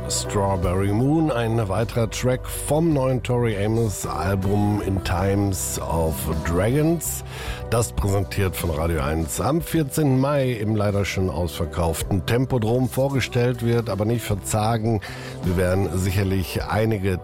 Strawberry Moon, ein weiterer Track vom neuen Tori Amos Album In Times of Dragons. Das präsentiert von Radio 1 am 14. Mai im leider schon ausverkauften Tempodrom vorgestellt wird, aber nicht verzagen. Wir werden sicherlich einige